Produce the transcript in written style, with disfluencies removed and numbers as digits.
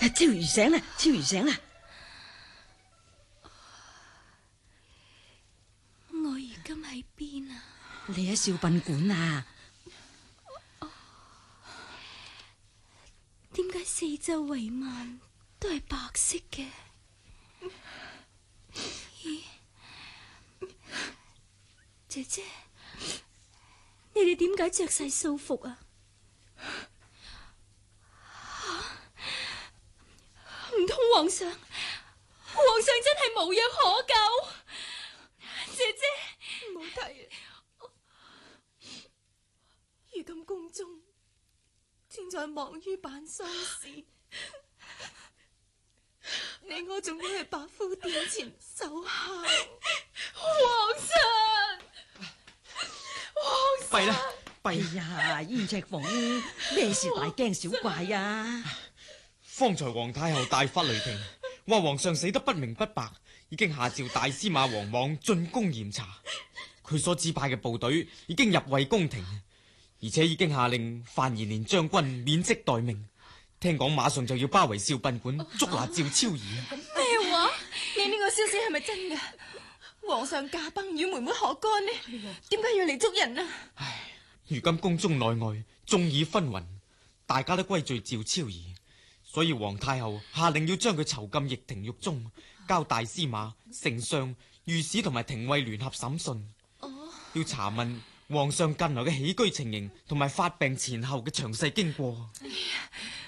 超兒醒啦，超兒醒啦！ 我而今喺邊啊？ 你喺少賓館啊？ 點解四周圍幔都係白色嘅？咦，姐姐，你哋點解着晒素服啊？唔通皇上真係無藥可救？姐姐， 唔好提啊！如今宮中正在忙於辦喪事，你我仲要去百夫殿前守孝。 皇上， 弊啦， 哎呀，燕赤鳳，咩事大驚小怪啊？ 方才皇太后大發雷霆，話皇上死得不明不白，已經下詔大司馬王莽進宮嚴查，佢所指派嘅部隊已經入衛宮廷，而且已經下令范延年將軍免職待命，聽講馬上就要包圍少賓館，捉拿趙超兒。 咩話？你呢個消息係咪真嘅？皇上駕崩與妹妹何干呢？點解要嚟捉人啊？ 唉，如今宮中內外眾議紛紜，大家都歸罪趙超兒，所以皇太后下令要將佢囚禁掖庭獄中，交大司馬、丞相、御史同埋廷尉聯合審訊，要查問皇上近來嘅起居情形同埋發病前後嘅詳細經過。